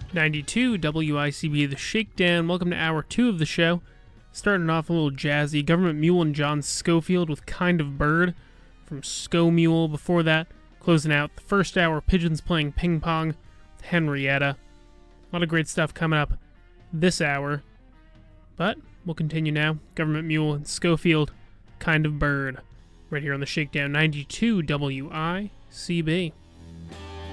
92 WICB The Shakedown. Welcome to hour 2 of the show. Starting off a little jazzy. Government Mule and John Schofield with Kind of Bird from Sko Mule. Before that, closing out the first hour, Pigeons playing Ping Pong with Henrietta. A lot of great stuff coming up this hour. But we'll continue now. Government Mule and Schofield, Kind of Bird. Right here on the Shakedown 92 WICB.